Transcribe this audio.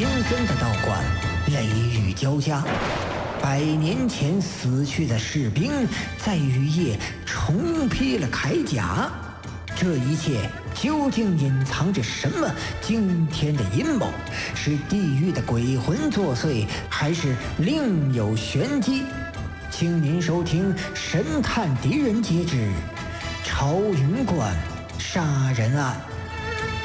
阴森的道观，雷雨交加。100年前死去的士兵在雨夜重披了铠甲，这一切究竟隐藏着什么惊天的阴谋？是地狱的鬼魂作祟，还是另有玄机？请您收听《神探狄仁杰之朝云观杀人案》。